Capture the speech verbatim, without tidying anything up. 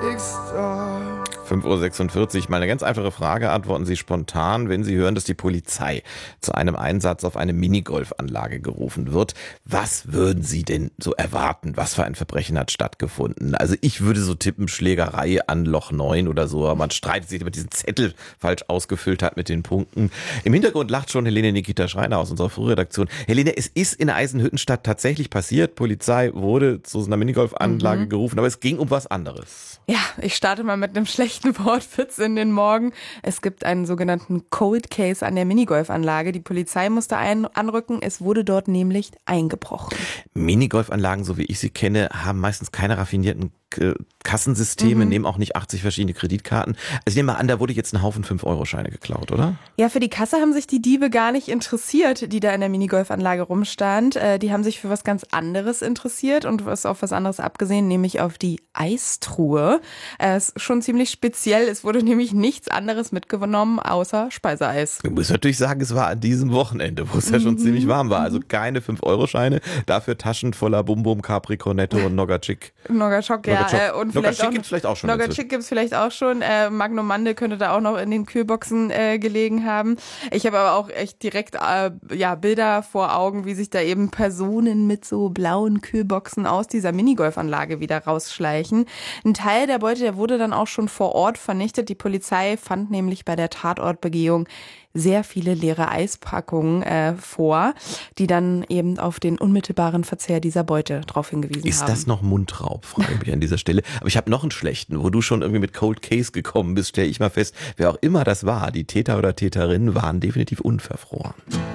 fünf Uhr sechsundvierzig, mal eine ganz einfache Frage, antworten Sie spontan, wenn Sie hören, dass die Polizei zu einem Einsatz auf eine Minigolfanlage gerufen wird. Was würden Sie denn so erwarten? Was für ein Verbrechen hat stattgefunden? Also ich würde so tippen, Schlägerei an Loch neun oder so, aber man streitet sich, ob man diesen Zettel falsch ausgefüllt hat mit den Punkten. Im Hintergrund lacht schon Helene Nikita Schreiner aus unserer Frühredaktion. Helene, es ist in Eisenhüttenstadt tatsächlich passiert. Polizei wurde zu so einer Minigolfanlage mhm. gerufen, aber es ging um was anderes. Ja, ich starte mal mit einem schlechten Wortwitz in den Morgen. Es gibt einen sogenannten Cold Case an der Minigolfanlage. Die Polizei musste ein anrücken. Es wurde dort nämlich eingebrochen. Minigolfanlagen, so wie ich sie kenne, haben meistens keine raffinierten Kassensysteme, mhm. nehmen auch nicht achtzig verschiedene Kreditkarten. Also ich nehme mal an, da wurde jetzt ein Haufen fünf Euro Scheine geklaut, oder? Ja, für die Kasse haben sich die Diebe gar nicht interessiert, die da in der Minigolfanlage rumstand. Die haben sich für was ganz anderes interessiert und was auf was anderes abgesehen, nämlich auf die Eistruhe. Es ist schon ziemlich speziell. Es wurde nämlich nichts anderes mitgenommen, außer Speiseeis. Du musst natürlich sagen, es war an diesem Wochenende, wo es ja schon mhm. ziemlich warm war. Also keine fünf Euro Scheine, dafür Taschen voller Bum Bum, Capri Cornetto und Nogacik. Nogacok, ja. Äh, und Nogacik gibt es vielleicht auch schon. Nogacik gibt es vielleicht auch schon. Äh, Magnum könnte da auch noch in den Kühlboxen äh, gelegen haben. Ich habe aber auch echt direkt äh, ja, Bilder vor Augen, wie sich da eben Personen mit so blauen Kühlboxen aus dieser Minigolfanlage wieder rausschleichen. Ein Teil der Beute, der wurde dann auch schon vor Ort vernichtet. Die Polizei fand nämlich bei der Tatortbegehung sehr viele leere Eispackungen äh, vor, die dann eben auf den unmittelbaren Verzehr dieser Beute darauf hingewiesen Ist haben. Ist das noch Mundraub, frage ich mich an dieser Stelle. Aber ich habe noch einen schlechten, wo du schon irgendwie mit Cold Case gekommen bist, stelle ich mal fest, wer auch immer das war, die Täter oder Täterinnen waren definitiv unverfroren.